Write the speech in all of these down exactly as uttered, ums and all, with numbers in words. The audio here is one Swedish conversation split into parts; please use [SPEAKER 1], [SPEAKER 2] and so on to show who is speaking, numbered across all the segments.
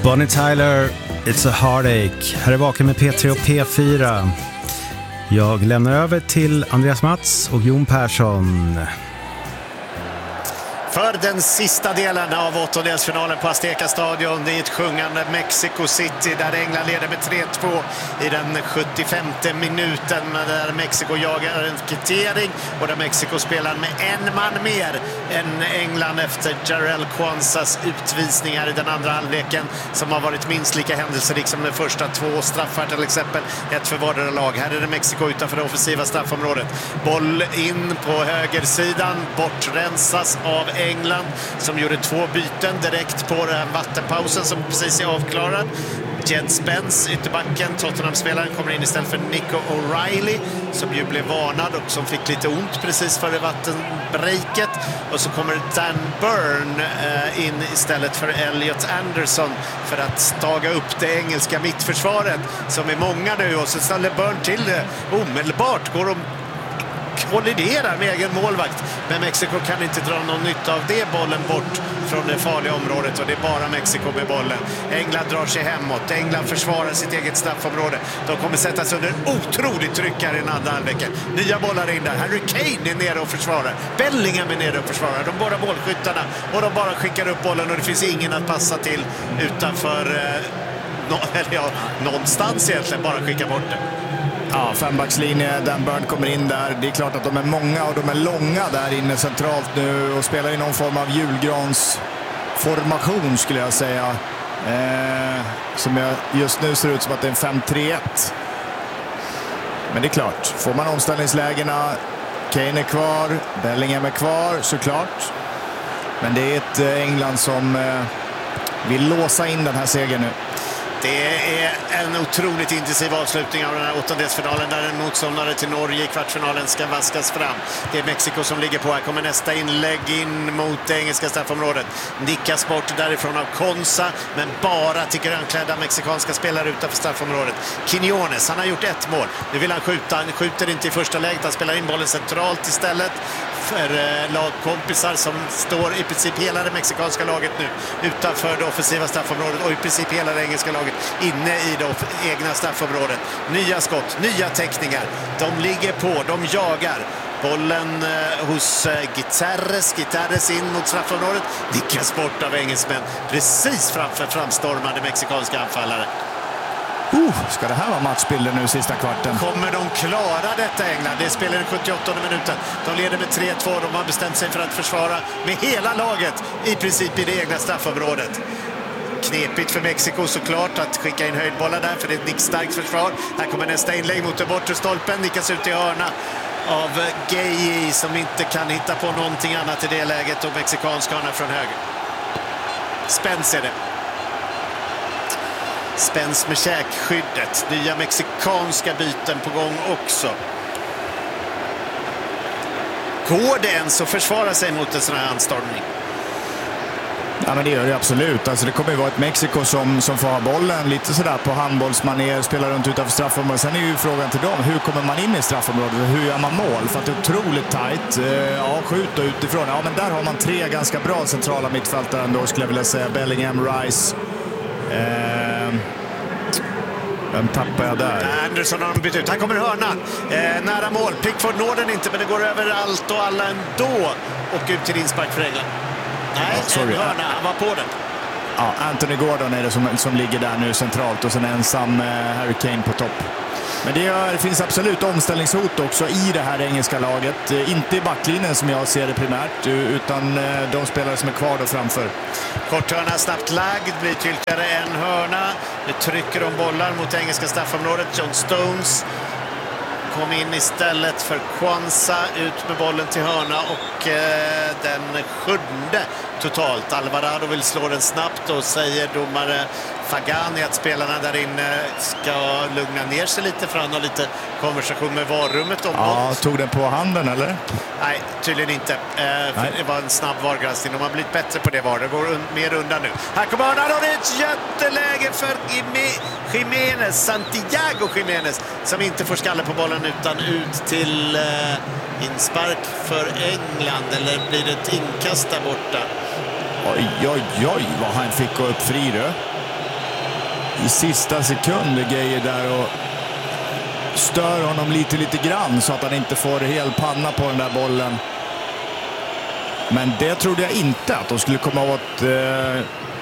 [SPEAKER 1] Bonnie Tyler, It's a Heartache. Här är Vaken med P tre och P fyra. Jag lämnar över till Andreas Mats och Jon Persson.
[SPEAKER 2] För den sista delen av åttondelsfinalen på Azteca Stadion i ett sjungande Mexico City där England leder med tre två i den sjuttiofemte minuten där Mexiko jagar en kvittering och där Mexiko spelar med en man mer än England efter Jarell Kwanzas utvisningar i den andra halvleken som har varit minst lika händelserik som de första två straffar till exempel, ett för vardera lag. Här är det Mexiko utanför det offensiva straffområdet. Boll in på högersidan, bortrensas av England som gjorde två byten direkt på den vattenpausen som precis är avklarad. Jed Spence, ytterbacken, Tottenham-spelaren, kommer in istället för Nico O'Reilly som ju blev varnad och som fick lite ont precis före vattenbreaket. Och så kommer Dan Burn eh, in istället för Elliot Anderson för att staga upp det engelska mittförsvaret som är många nu. Och så ställer Burn till det omedelbart. Går de kolliderar med egen målvakt. Men Mexiko kan inte dra någon nytta av det, bollen bort från det farliga området och det är bara Mexiko med bollen. England drar sig hemåt. England försvarar sitt eget straffområde. De kommer sättas under otroligt tryck här i den andra halvleken. Nya bollar in där. Harry Kane är nere och försvarar. Bellingham är nere och försvarar. De båda målskyttarna och de bara skickar upp bollen och det finns ingen att passa till utanför eh, no, eller ja, någonstans egentligen. Bara skicka bort det.
[SPEAKER 3] Ja, fembackslinje, Dan Burn kommer in där. Det är klart att de är många och de är långa där inne centralt nu och spelar i någon form av julgransformation skulle jag säga. Eh, som jag, just nu ser ut som att det är en fem tre ett. Men det är klart, får man omställningslägena, Kane är kvar, Bellingham är kvar såklart. Men det är ett England som eh, vill låsa in den här segern nu.
[SPEAKER 2] Det är en otroligt intensiv avslutning av den här åttondelsfinalen där en motståndare till Norge i kvartsfinalen ska vaskas fram. Det är Mexiko som ligger på. Här kommer nästa inlägg in mot det engelska straffområdet. Nickas bort därifrån av Konsa, men bara till grönklädda mexikanska spelare utanför straffområdet. Quiñones, han har gjort ett mål. Nu vill han skjuta. Han skjuter inte i första läget. Han spelar in bollen centralt istället för eh, lagkompisar som står i princip hela det mexikanska laget nu utanför det offensiva straffområdet och i princip hela det engelska laget inne i det egna straffområdet. Nya skott, nya teckningar. De ligger på, de jagar. Bollen eh, hos eh, Gutierrez. Gutierrez in mot straffområdet. Nickas bort av engelsmän. Precis framför framstormade mexikanska anfallare.
[SPEAKER 3] Uh, ska det här vara matchbilden nu sista kvarten?
[SPEAKER 2] Kommer de klara detta England? Det spelar den sjuttioåttonde minuten. De leder med tre två. De har bestämt sig för att försvara med hela laget i princip i det egna straffområdet. Knepigt för Mexiko såklart att skicka in höjdbollar där för det är ett nickstarkt försvar. Här kommer nästa inlägg mot den bortre stolpen. Nickas ut i hörna av Gueye som inte kan hitta på någonting annat i det läget och mexikansk hörna från höger. Spence är det. Spence med käkskyddet. Nya mexikanska byten på gång också. Går det ens att försvara sig mot en sån här anstormning?
[SPEAKER 3] Ja, men det gör det absolut. Alltså, det kommer ju vara ett Mexiko som, som får ha bollen lite sådär på handbollsmanér, spelar runt utanför straffområdet. Sen är ju frågan till dem, hur kommer man in i straffområdet? Hur gör man mål? För att det är otroligt tajt. Ja, skjuta utifrån. Ja, men där har man tre ganska bra centrala mittfältare ändå, skulle jag vilja säga. Bellingham, Rice. Eh, vem tappar jag där?
[SPEAKER 2] Anderson har de bytt ut. Här kommer hörnan. Eh, nära mål. Pickford når den inte, men det går över allt och alla ändå. Och ut till inspark för England. Nej, ja, en hörna. Han var på den.
[SPEAKER 3] Ja, Anthony Gordon är det som, som ligger där nu centralt och sen ensam eh, Harry Kane på topp. Men det, är, det finns absolut omställningshot också i det här engelska laget. Eh, inte i backlinjen som jag ser det primärt, utan eh, de spelare som är kvar då framför.
[SPEAKER 2] Korthörna snabbt lagd, blir tydligare en hörna. Nu trycker de bollar mot engelska straffområdet. John Stones kom in istället för Kwanza, ut med bollen till hörna och eh, den sjunde totalt. Alvarado vill slå den snabbt och säger domare Fagani att spelarna där inne ska lugna ner sig lite för han har lite konversation med varummet om
[SPEAKER 3] Ja,
[SPEAKER 2] något.
[SPEAKER 3] tog den på handen eller?
[SPEAKER 2] Nej, tydligen inte. Eh, för det var en snabb vargranskning. De har blivit bättre på det var. Det går un mer undan nu. Här kommer hörnan och det är ett jätteläge för Jiménez, Santiago Jiménez, som inte får skalle på bollen utan ut till eh, inspark för England. Eller blir det ett inkast där borta?
[SPEAKER 3] Oj, oj, oj, vad han fick gå upp fri då. i sista sekund grejer där och stör honom lite, lite grann så att han inte får hel panna på den där bollen. Men det trodde jag inte, att de skulle komma åt eh,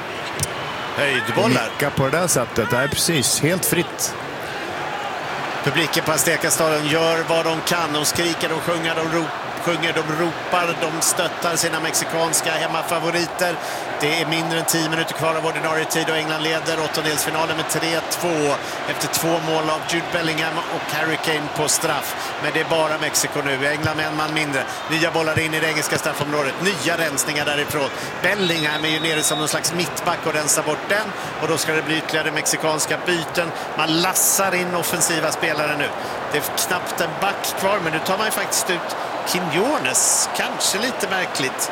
[SPEAKER 2] höjdbollar
[SPEAKER 3] på det där sättet. Det är precis helt fritt.
[SPEAKER 2] Publiken på Azteca-stadion gör vad de kan. De skriker, de sjunger, de ropar. Sjunger, de ropar, de stöttar sina mexikanska hemmafavoriter. Det är mindre än tio minuter kvar av ordinarie tid och England leder åttondelsfinalen med tre två efter två mål av Jude Bellingham och Harry Kane på straff. Men det är bara Mexiko nu. England med en man mindre. Nya bollar in i det engelska straffområdet. Nya rensningar därifrån. Bellingham är ju nere som någon slags mittback och rensar bort den. Och då ska det bli ytterligare mexikanska byten. Man lassar in offensiva spelare nu. Det är knappt en back kvar, men nu tar man ju faktiskt ut Quiñones, kanske lite märkligt.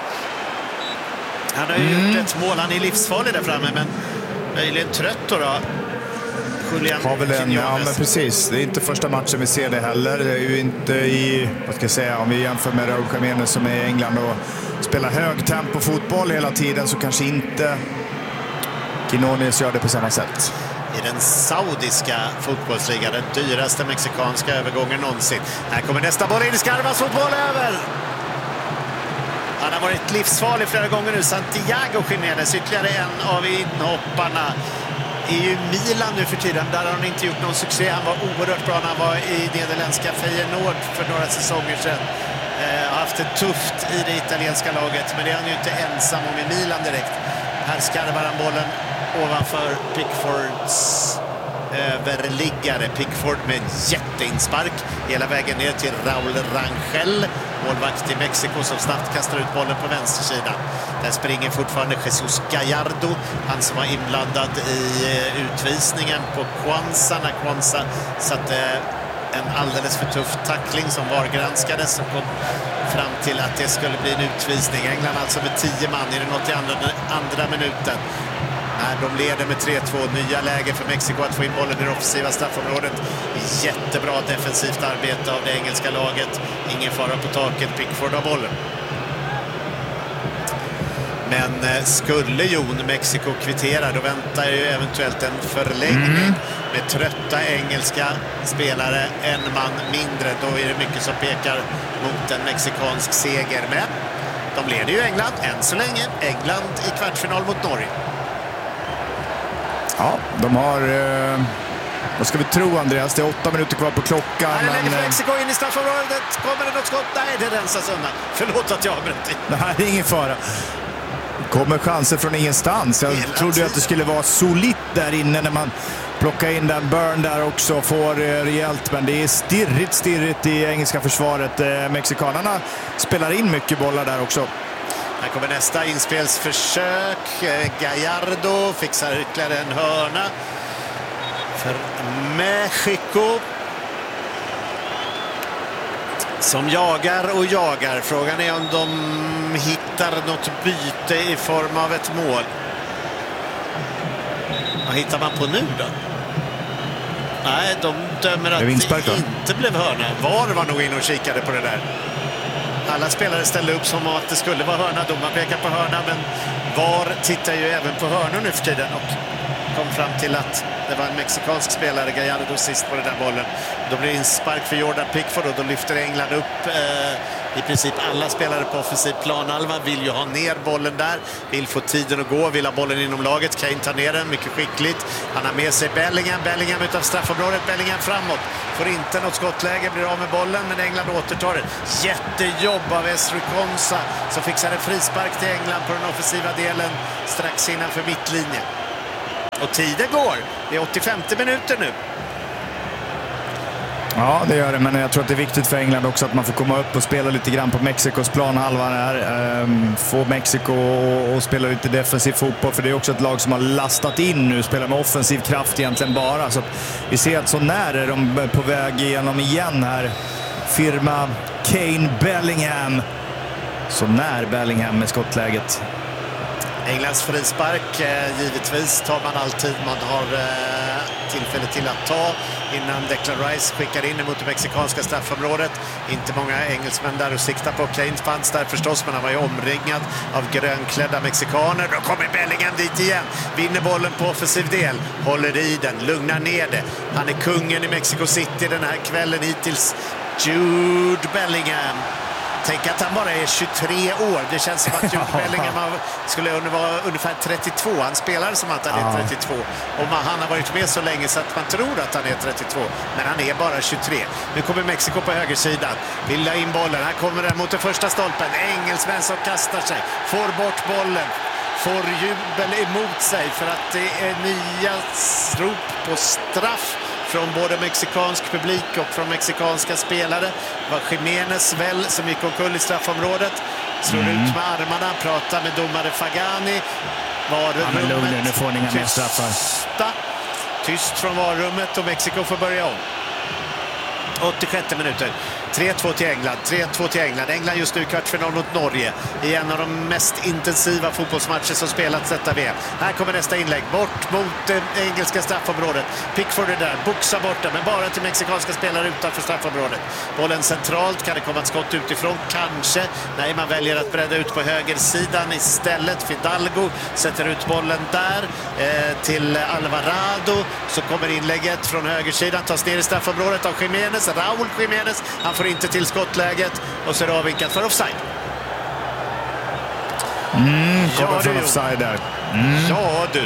[SPEAKER 2] Han har ju mm. gjort ett mål, han är livsfarlig där framme, men möjligen trött då. då. Julian
[SPEAKER 3] har väl en, ja, men precis. Det är inte första matchen vi ser det heller. Det är ju inte i, vad ska jag säga, om vi jämför med Raúl Jiménez som är i England och spelar hög tempo fotboll hela tiden, så kanske inte Quiñones gör det på samma sätt.
[SPEAKER 2] I den saudiska fotbollsligan, den dyraste mexikanska övergången någonsin. Här kommer nästa boll in i Skarvas fotboll över. Han har varit livsfarlig flera gånger nu. Santiago Jiménez, ytterligare en av inhopparna. Är ju Milan nu för tiden. Där har han inte gjort någon succé. Han var oerhört bra när han var i nederländska Feyenoord för några säsonger sedan. Eh, har haft det tufft i det italienska laget, men det är han ju inte ensam om i Milan direkt. Här skarvar han bollen ovanför Pickfords överliggare. Pickford med en jätteinspark hela vägen ner till Raúl Rangel, målvakt i Mexiko, som snabbt kastar ut bollen på vänstersidan. Där springer fortfarande Jesus Gallardo, han som var inblandad i utvisningen på Kwanza när Kwanza satte en alldeles för tuff tackling som var granskades och kom fram till att det skulle bli en utvisning. England alltså med tio man i den åttioandra andra minuten. De leder med tre två. Nya läge för Mexiko att få in bollen i det offensiva straffområdet. Jättebra defensivt arbete av det engelska laget. Ingen fara på taket. Pickford har bollen. Men skulle Jon Mexiko kvittera, då väntar ju eventuellt en förlängning mm. med trötta engelska spelare, en man mindre. Då är det mycket som pekar mot en mexikansk seger. Men de leder ju England än så länge. England i kvartsfinal mot Norge.
[SPEAKER 3] Ja, de har... Eh, vad ska vi tro, Andreas? Det är åtta minuter kvar på klockan.
[SPEAKER 2] Nej, det lägger men, Mexiko in i straffområdet. Kommer det något skott? Nej, det rensas undan. Förlåt att jag har brutit.
[SPEAKER 3] Nej, det är ingen fara. Kommer chanser från ingenstans. Jag Hela trodde tiden. att det skulle vara solitt där inne när man plockar in den Burn där också. Får eh, rejält, men det är stirrigt, stirrigt i engelska försvaret. Eh, Mexikanerna spelar in mycket bollar där också.
[SPEAKER 2] Här kommer nästa inspelsförsök. Gallardo fixar ytterligare en hörna för Mexiko, som jagar och jagar. Frågan är om de hittar något byte i form av ett mål. Vad hittar man på nu då? Nej, de dömer att det, det inte blev hörna. Var var nog in och kikade på det där. Alla spelare ställde upp som att det skulle vara hörna. Domaren pekar på hörna, men V A R tittar ju även på hörnor nu för tiden och kom fram till att det var en mexikansk spelare, Gallardo, sist på den där bollen. Då blir det en spark för Jordan Pickford och då lyfter England upp eh, i princip alla spelare på offensiv planhalva. Vill ju ha ner bollen där, vill få tiden att gå, vill ha bollen inom laget. Kane tar ner den, mycket skickligt. Han har med sig Bellingham, Bellingham utav straffområdet, Bellingham framåt. Får inte något skottläge, blir av med bollen, men England återtar det. Jättejobb av Ezri Konsa som fixar en frispark till England på den offensiva delen strax innanför mittlinjen. Och tiden går. Det är åttiofemte minuter nu.
[SPEAKER 3] Ja, det gör det, men jag tror att det är viktigt för England också att man får komma upp och spela lite grann på Mexikos planhalva här. Ehm, få Mexiko och spela lite defensiv fotboll, för det är också ett lag som har lastat in nu, spelar med offensiv kraft egentligen bara. Så att vi ser att så när är de på väg igenom igen här. Firma Kane Bellingham. Så när Bellingham med skottläget.
[SPEAKER 2] Englands frispark, eh, givetvis tar man alltid man har eh, tillfälle till att ta. innan Declan Rice skickar in mot det mexikanska straffområdet. Inte många engelsmän där och siktar på. Kane fanns där förstås, men han var ju omringad av grönklädda mexikaner. Då kommer Bellingham dit igen. Vinner bollen på offensiv del. Håller i den, lugnar ner det. Han är kungen i Mexico City den här kvällen hittills. Jude Bellingham. Tänk att han bara är tjugotre år. Det känns som att Jude Bellingham skulle vara ungefär trettiotvå. Han spelar som att han är trettiotvå. Och han har varit med så länge så att man tror att han är trettiotvå. Men han är bara tjugotre. Nu kommer Mexiko på högersidan. Vill ha in bollen. Här kommer den mot den första stolpen. Engelsmän som kastar sig. Får bort bollen. Får jubel emot sig för att det är nya rop på straff från både mexikansk publik och från mexikanska spelare. Det var Jiménez väl som gick omkull i straffområdet. Slår mm. ut med armarna, pratar med domare Fagani.
[SPEAKER 3] Ja, men lugn, nu får ni inga mer straffar.
[SPEAKER 2] Tyst från varummet och Mexiko får börja om. åttiosjätte minuter. tre två till England. tre två till England. England just nu kvartsfinal mot Norge i en av de mest intensiva fotbollsmatcher som spelats detta V M. Här kommer nästa inlägg. Bort mot det engelska straffområdet. Pickford är där. Boxar bort den, men bara till mexikanska spelare utanför straffområdet. Bollen centralt. Kan det komma ett skott utifrån? Kanske. Nej, man väljer att bredda ut på högersidan istället. Fidalgo sätter ut bollen där eh, till Alvarado. Så kommer inlägget från högersidan. Tas ner i straffområdet av Jiménez. Raúl Jiménez. Han får inte till skottläget och så är det avvinkat för offside.
[SPEAKER 3] Mm, kommer ja, från offside där.
[SPEAKER 2] Mm. Ja, du.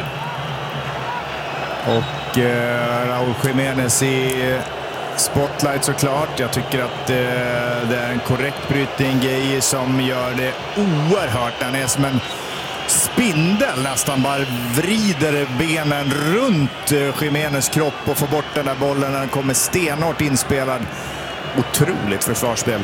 [SPEAKER 3] Och eh, Raúl Jiménez i spotlight såklart. Jag tycker att eh, det är en korrekt brytning. Gay som gör det oerhört. Han är som en spindel nästan, bara vrider benen runt eh, Jiménez kropp och får bort den där bollen när den kommer stenhårt inspelad. Otroligt försvarsspel.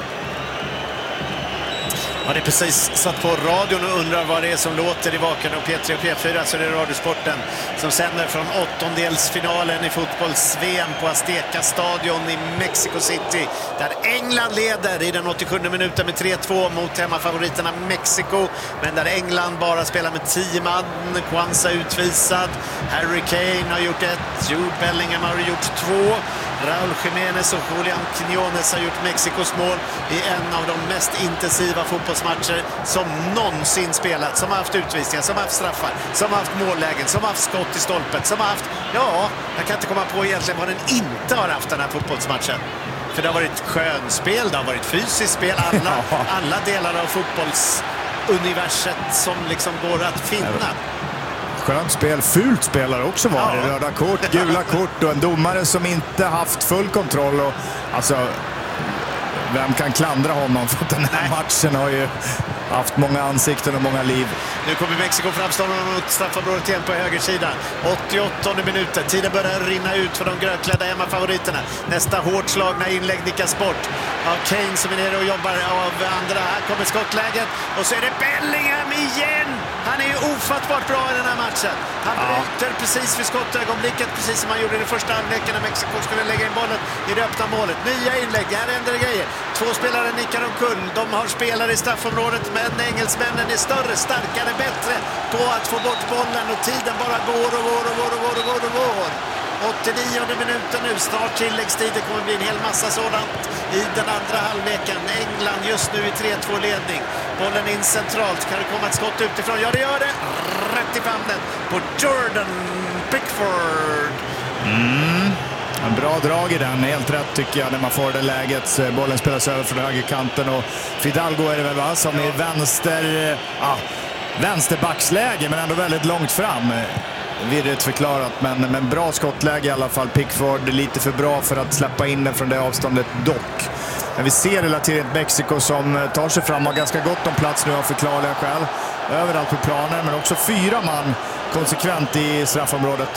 [SPEAKER 2] Ja, det är precis satt på radion och undrar vad det är som låter i vaken och P tre och P fyra, så det är Radiosporten som sänder från åttondelsfinalen i fotbolls-V M på Azteca stadion i Mexico City, där England leder i den åttiosjunde minuten med tre två mot hemmafavoriterna Mexiko, men där England bara spelar med tio man. Kwanza utvisad, Harry Kane har gjort ett, Jude Bellingham har gjort två, Raúl Jiménez och Julián Quiñones har gjort Mexikos mål i en av de mest intensiva fotbollsmatcher som någonsin spelat, som har haft utvisningar, som har haft straffar, som har haft mållägen, som har haft skott i stolpet, som har haft, ja, jag kan inte komma på egentligen vad den inte har haft, den här fotbollsmatchen. För det har varit skönspel, det har varit fysiskt spel, alla, alla delar av fotbollsuniverset som liksom går att finna.
[SPEAKER 3] Skönt spel, fult spelare också var det. Ja. Röda kort, gula kort och en domare som inte haft full kontroll. Och, alltså, vem kan klandra honom? För att den här Nej. matchen har ju haft många ansikten och många liv.
[SPEAKER 2] Nu kommer Mexiko framstående mot straffområdet igen på högersidan. åttioåttonde minuten. Tiden börjar rinna ut för de grönklädda hemmafavoriterna. Nästa hårt slagna inlägg nickas bort av Kane som är nere och jobbar av andra. Här kommer skottläget och så är det Bellingham igen. Han är ju ofattbart bra i den här matchen. Han bryter ja. precis vid skottögonblicket, precis som han gjorde i den första halvleken när Mexiko skulle lägga in bollen i det öppna målet. Nya inlägg, här händer det grejer. Två spelare nickar omkull. De har spelare i straffområdet, men engelsmännen är större, starkare, bättre på att få bort bollen och tiden bara går och går och går och går och går och går. åttionionde minuten nu, snart tilläggstid. Det kommer bli en hel massa sådant i den andra halvleken. England just nu i tre två ledning. Bollen in centralt. Kan det komma ett skott utifrån? Ja, det gör det. Rätt i famnen på Jordan Pickford.
[SPEAKER 3] Mm. En bra drag i den, helt rätt tycker jag när man får det läget. Bollen spelas över från högerkanten och Fidalgo är det väl va, som är vänster, ah, vänsterbacksläge men ändå väldigt långt fram. Virrigt förklarat, men, men bra skottläge i alla fall. Pickford är lite för bra för att släppa in den från det avståndet dock. Men vi ser relativt Mexiko som tar sig fram och har ganska gott om plats nu av förklarliga skäl. Överallt på planen, men också fyra man konsekvent i straffområdet.